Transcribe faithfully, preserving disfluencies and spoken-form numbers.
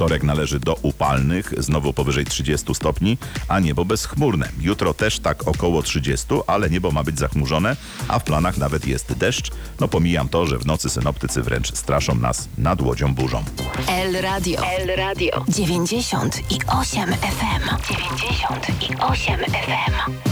Wtorek należy do upalnych, znowu powyżej trzydziestu stopni, a niebo bezchmurne. Jutro też tak około trzydziestu, ale niebo ma być zachmurzone, a w planach nawet jest deszcz. No pomijam to, że w nocy synoptycy wręcz straszą nas nad łodzią burzą. El Radio. El Radio. dziewięćdziesiąt i osiem F M. dziewięćdziesiąt i osiem F M.